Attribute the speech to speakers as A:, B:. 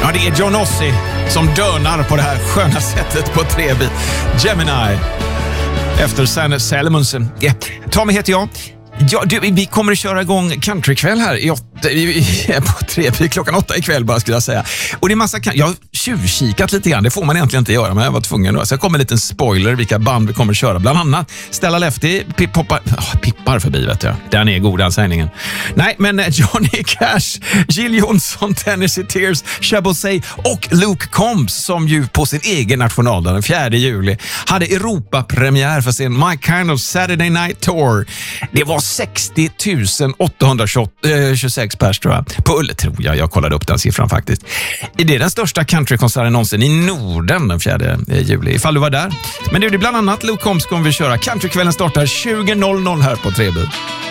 A: Ja, det är John Ossie som dönar på det här sköna sättet på Treby. Gemini. Efter Sanne Salomonsen. Yeah. Tommy heter jag. Ja, vi kommer att köra igång countrykväll här på Treby klockan 8 ikväll bara, skulle jag säga. Och det är massa jag har tjuvkikat lite grann. Det får man egentligen inte göra, men jag var tvungen då. Så jag kommer en liten spoiler vilka band vi kommer att köra. Bland annat Stella Lefty, pippar förbi, vet jag. Den är god, den sägningen. Nej, men Johnny Cash, Jill Johnson, Tennessee Tears, Chabosay och Luke Combs, som ju på sin egen nationaldag den 4 juli hade Europapremiär för sin My Kind of Saturday Night Tour. Det var 60 826 pers, tror jag. På Ulle, tror jag kollade upp den siffran faktiskt. Det är den största countrykonserten någonsin i Norden den 4 juli, ifall du var där. Men det är bland annat Luke Combs kommer vi köra. Countrykvällen startar 20.00 här på Treby.